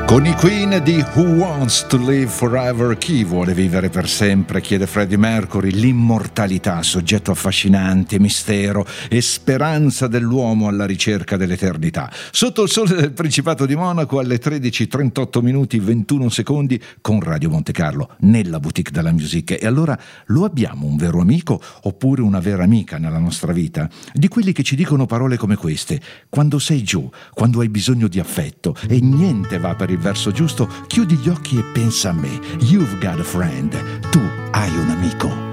Con i Queen di Who Wants to Live Forever, chi vuole vivere per sempre, chiede Freddie Mercury. L'immortalità, soggetto affascinante, mistero e speranza dell'uomo alla ricerca dell'eternità. Sotto il sole del Principato di Monaco alle 13:38 minuti 21 secondi con Radio Monte Carlo nella Boutique della Musique. E allora, lo abbiamo un vero amico oppure una vera amica nella nostra vita? Di quelli che ci dicono parole come queste: quando sei giù, quando hai bisogno di affetto e niente va per il verso giusto, chiudi gli occhi e pensa a me. You've got a friend. Tu hai un amico.